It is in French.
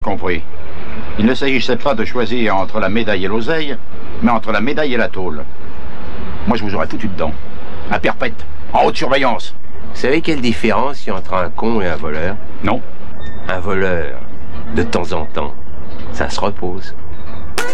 Compris. Il ne s'agissait pas de choisir entre la médaille et l'oseille, mais entre la médaille et la tôle. Moi, je vous aurais foutu dedans. À perpète, en haute surveillance. Vous savez quelle différence il y a entre un con et un voleur? Non. Un voleur, de temps en temps, ça se repose.